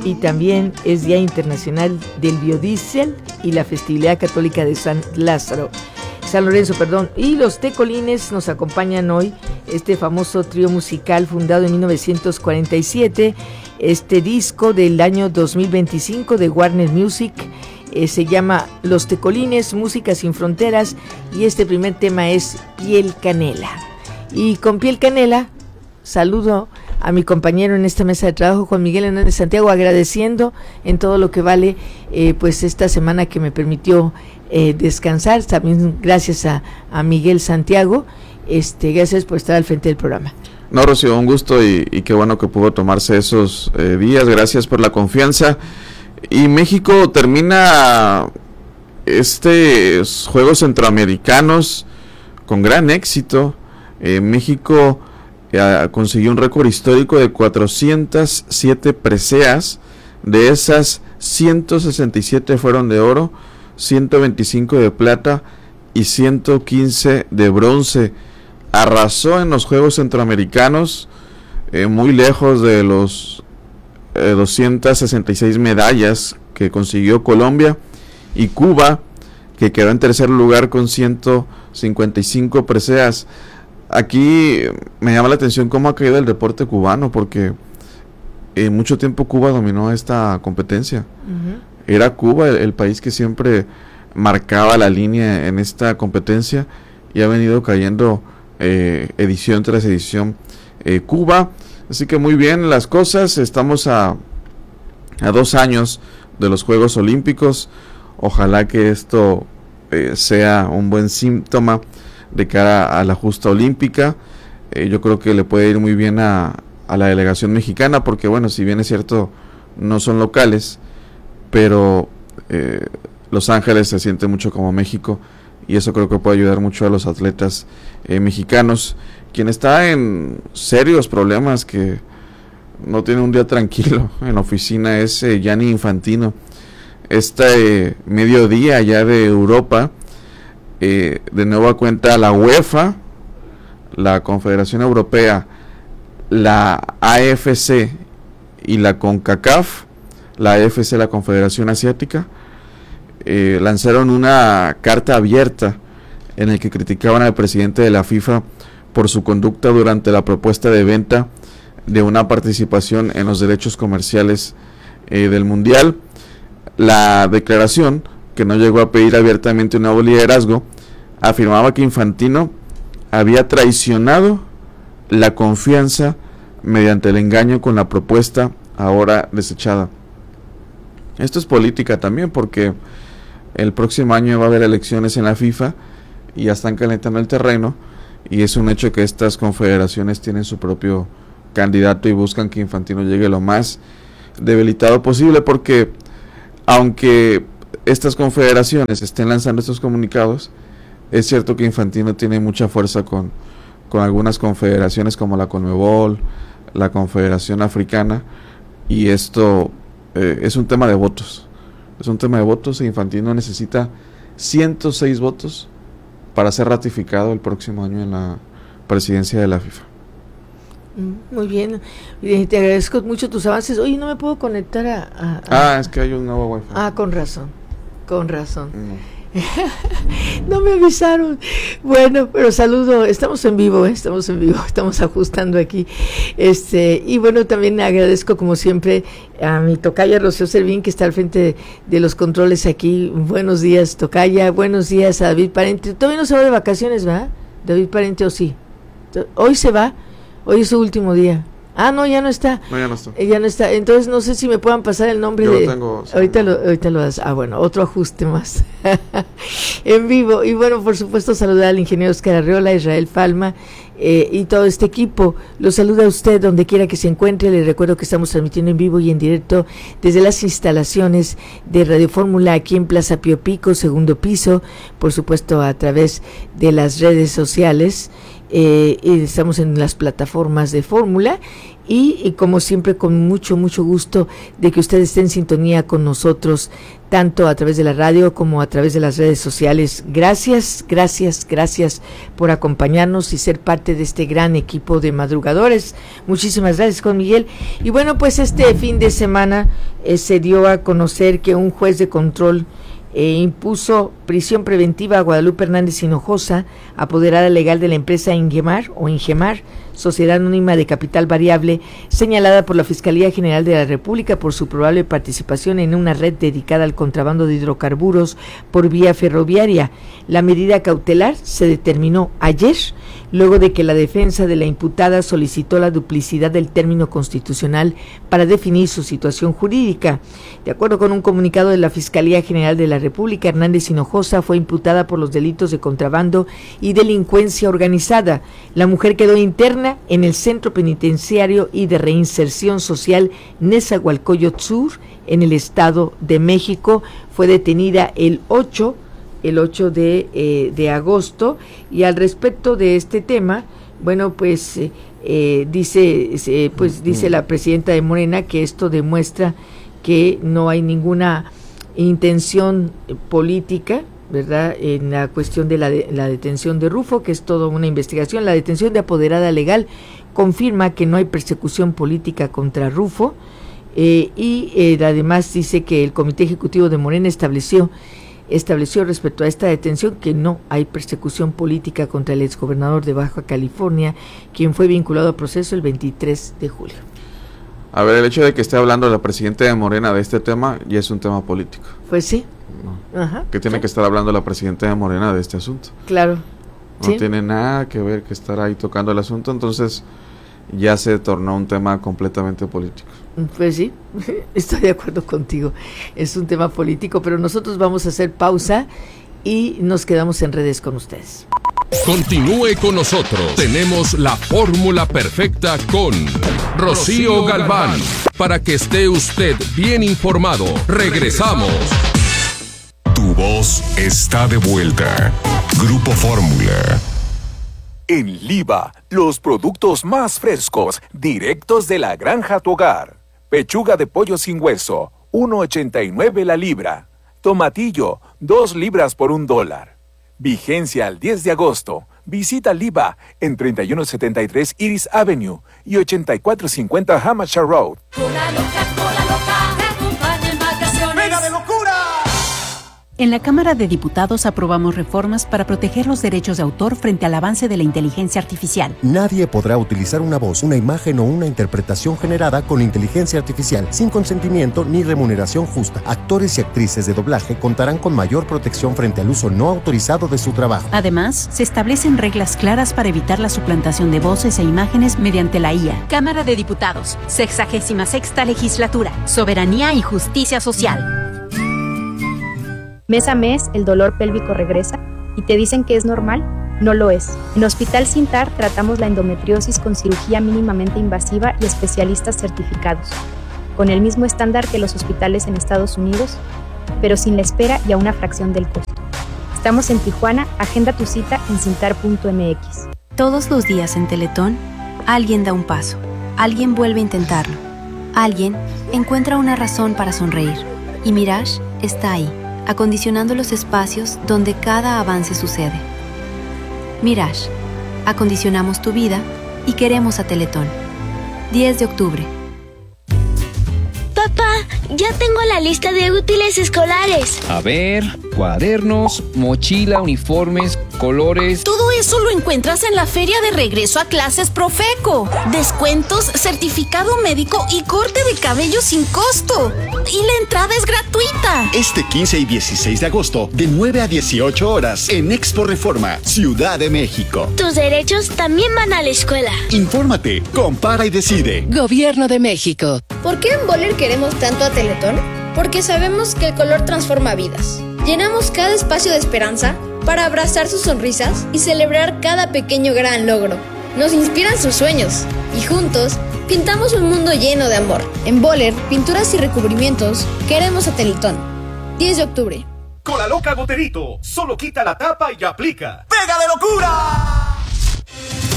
y también es Día Internacional del Biodiesel y la festividad católica de San Lorenzo, y los Tecolines nos acompañan hoy, este famoso trío musical fundado en 1947, este disco del año 2025 de Warner Music, se llama Los Tecolines, Música Sin Fronteras, y este primer tema es Piel Canela. Y con Piel Canela saludo a mi compañero en esta mesa de trabajo, Juan Miguel Hernández Santiago, agradeciendo en todo lo que vale pues esta semana que me permitió descansar. También gracias a Miguel Santiago, gracias por estar al frente del programa. No, Rocío, un gusto y qué bueno que pudo tomarse esos días, gracias por la confianza. Y México termina estos Juegos Centroamericanos con gran éxito. México consiguió un récord histórico de 407 preseas. De esas, 167 fueron de oro, 125 de plata y 115 de bronce. Arrasó en los Juegos Centroamericanos, muy lejos de los 266 medallas que consiguió Colombia y Cuba, que quedó en tercer lugar con 155 preseas. Aquí me llama la atención cómo ha caído el deporte cubano, porque mucho tiempo Cuba dominó esta competencia. Era Cuba el país que siempre marcaba la línea en esta competencia, y ha venido cayendo edición tras edición Cuba. Así que muy bien las cosas. Estamos a 2 años de los Juegos Olímpicos. Ojalá que esto sea un buen síntoma de cara a la justa olímpica. Yo creo que le puede ir muy bien a la delegación mexicana, porque bueno, si bien es cierto, no son locales, pero Los Ángeles se siente mucho como México, y eso creo que puede ayudar mucho a los atletas mexicanos. Quien está en serios problemas, que no tiene un día tranquilo en la oficina, es Gianni Infantino. Este mediodía ya de Europa, de nueva cuenta la UEFA, la Confederación Europea, la AFC y la CONCACAF, la AFC, la Confederación Asiática, lanzaron una carta abierta en el que criticaban al presidente de la FIFA por su conducta durante la propuesta de venta de una participación en los derechos comerciales del Mundial. La declaración, que no llegó a pedir abiertamente un nuevo liderazgo, afirmaba que Infantino había traicionado la confianza mediante el engaño con la propuesta ahora desechada. Esto es política también, porque el próximo año va a haber elecciones en la FIFA y ya están calentando el terreno, y es un hecho que estas confederaciones tienen su propio candidato y buscan que Infantino llegue lo más debilitado posible, porque aunque estas confederaciones estén lanzando estos comunicados, es cierto que Infantino tiene mucha fuerza con algunas confederaciones como la Conmebol, la Confederación Africana, y esto es un tema de votos. Es un tema de votos, y Infantino necesita 106 votos para ser ratificado el próximo año en la presidencia de la FIFA. Muy bien, te agradezco mucho tus avances. Oye, no me puedo conectar es que hay un nuevo wifi. Con razón. No me avisaron. Bueno, pero saludo, estamos en vivo, estamos ajustando aquí. Y bueno, también agradezco como siempre a mi tocaya Rocío Servín, que está al frente de los controles aquí. Buenos días, tocaya. Buenos días a David Parente. Todavía no se va de vacaciones, ¿verdad? David Parente, ¿o sí? Hoy se va. Hoy es su último día. No, ya no está. No, ya no está. Ya no está. Entonces no sé si me puedan pasar el nombre. Yo lo tengo. Ahorita lo das. Bueno, otro ajuste más. En vivo. Y bueno, por supuesto, saludar al ingeniero Oscar Arreola, Israel Palma, y todo este equipo. Lo saluda a usted donde quiera que se encuentre. Le recuerdo que estamos transmitiendo en vivo y en directo desde las instalaciones de Radio Fórmula aquí en Plaza Pío Pico, segundo piso. Por supuesto, a través de las redes sociales. estamos en las plataformas de Fórmula y como siempre con mucho gusto de que usted esté en sintonía con nosotros, tanto a través de la radio como a través de las redes sociales. Gracias por acompañarnos y ser parte de este gran equipo de madrugadores. Muchísimas gracias, Juan Miguel. Y bueno, pues este fin de semana se dio a conocer que un juez de control impuso prisión preventiva a Guadalupe Hernández Hinojosa, apoderada legal de la empresa Ingemar, Sociedad Anónima de Capital Variable, señalada por la Fiscalía General de la República por su probable participación en una red dedicada al contrabando de hidrocarburos por vía ferroviaria. La medida cautelar se determinó ayer, luego de que la defensa de la imputada solicitó la duplicidad del término constitucional para definir su situación jurídica. De acuerdo con un comunicado de la Fiscalía General de la República, Hernández Hinojosa fue imputada por los delitos de contrabando y delincuencia organizada. La mujer quedó interna en el Centro Penitenciario y de Reinserción Social Nezahualcóyotl Sur, en el Estado de México. Fue detenida el 8 de agosto, y al respecto de este tema, bueno, pues dice la presidenta de Morena que esto demuestra que no hay ninguna intención política, ¿verdad?, en la cuestión de la detención de Rufo, que es toda una investigación. La detención de apoderada legal confirma que no hay persecución política contra Rufo, y además dice que el Comité Ejecutivo de Morena estableció respecto a esta detención que no hay persecución política contra el exgobernador de Baja California, quien fue vinculado a proceso el 23 de julio. A ver, el hecho de que esté hablando la presidenta de Morena de este tema ya es un tema político. Pues sí. No. Ajá, que tiene que estar hablando la presidenta de Morena de este asunto. Claro. No tiene nada que ver que estar ahí tocando el asunto, entonces ya se tornó un tema completamente político. Pues sí, estoy de acuerdo contigo. Es un tema político, pero nosotros vamos a hacer pausa y nos quedamos en redes con ustedes. Continúe con nosotros. Tenemos la fórmula perfecta con Rocío Galván. Para que esté usted bien informado. Regresamos. Tu voz está de vuelta. Grupo Fórmula. En Liva, los productos más frescos, directos de la granja a tu hogar. Pechuga de pollo sin hueso, $1.89 la libra. Tomatillo, 2 libras por $1. Vigencia al 10 de agosto. Visita Liva en 3173 Iris Avenue y 8450 Hampshire Road. Cola loca, te acompaña en vacaciones. ¡Venga de locura! En la Cámara de Diputados aprobamos reformas para proteger los derechos de autor frente al avance de la inteligencia artificial. Nadie podrá utilizar una voz, una imagen o una interpretación generada con inteligencia artificial sin consentimiento ni remuneración justa. Actores y actrices de doblaje contarán con mayor protección frente al uso no autorizado de su trabajo. Además, se establecen reglas claras para evitar la suplantación de voces e imágenes mediante la IA. Cámara de Diputados, 66ª Legislatura, Soberanía y Justicia Social. Mes a mes, el dolor pélvico regresa y te dicen que es normal. No lo es. En Hospital Sintar tratamos la endometriosis con cirugía mínimamente invasiva y especialistas certificados, con el mismo estándar que los hospitales en Estados Unidos, pero sin la espera y a una fracción del costo. Estamos en Tijuana. Agenda tu cita en sintar.mx. Todos los días en Teletón, alguien da un paso, alguien vuelve a intentarlo, alguien encuentra una razón para sonreír, y Mirage está ahí, acondicionando los espacios donde cada avance sucede. Mirage, acondicionamos tu vida y queremos a Teletón. 10 de octubre. Papá, ya tengo la lista de útiles escolares. A ver, cuadernos, mochila, uniformes, colores. Todo eso lo encuentras en la Feria de Regreso a Clases Profeco. Descuentos, certificado médico y corte de cabello sin costo. Y la entrada es gratuita. Este 15 y 16 de agosto, de 9 a 18 horas, en Expo Reforma, Ciudad de México. Tus derechos también van a la escuela. Infórmate, compara y decide. Gobierno de México. ¿Por qué en Boller queremos tanto a Teletón? Porque sabemos que el color transforma vidas. Llenamos cada espacio de esperanza para abrazar sus sonrisas y celebrar cada pequeño gran logro. Nos inspiran sus sueños y juntos pintamos un mundo lleno de amor. En Boller, pinturas y recubrimientos, queremos a Teletón. 10 de octubre. Cola loca Goterito, solo quita la tapa y aplica. ¡Pega de locura!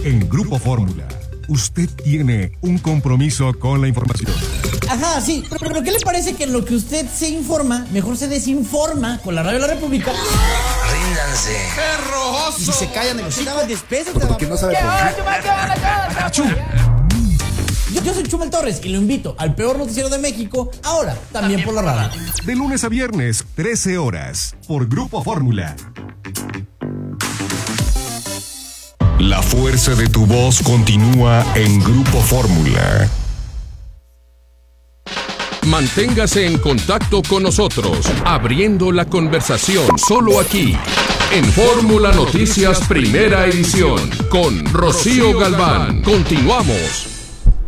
En Grupo Fórmula, usted tiene un compromiso con la información. Ajá, sí, pero ¿qué le parece que en lo que usted se informa, mejor se desinforma con la Radio de la República? Ríndanse. ¡Qué rojoso! Y si se callan el hocico, porque no sabe Yo soy Chumel Torres y lo invito al peor noticiero de México, ahora también por la radio. De lunes a viernes, 13 horas, por Grupo Fórmula. La fuerza de tu voz continúa en Grupo Fórmula. Manténgase en contacto con nosotros, abriendo la conversación solo aquí, en Fórmula Noticias Primera Edición, con Rocío Galván. Continuamos.